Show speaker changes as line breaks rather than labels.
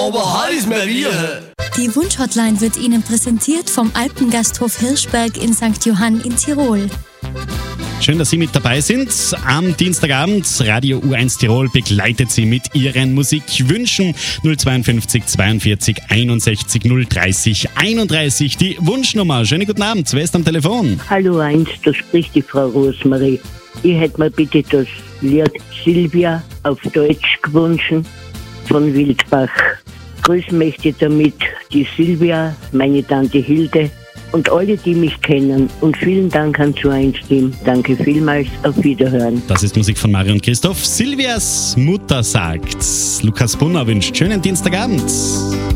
aber heiß Maria.
Die Wunschhotline wird Ihnen präsentiert vom Alpengasthof Hirschberg in St. Johann in Tirol.
Schön, dass Sie mit dabei sind. Am Dienstagabend Radio U1 Tirol begleitet Sie mit Ihren Musikwünschen 052 42 61 030 31. Die Wunschnummer. Schönen guten Abend. Wer ist am Telefon?
Hallo eins, da spricht die Frau Rosmarie. Ich hätte mir bitte das Lied Silvia auf Deutsch gewünscht von Wildbach. Grüßen möchte ich damit die Silvia, meine Tante Hilde und alle, die mich kennen. Und vielen Dank an Zu1-Team. Danke vielmals, auf Wiederhören.
Das ist Musik von Mario und Christoph. Silvias Mutter sagt. Lukas Brunner wünscht schönen Dienstagabend.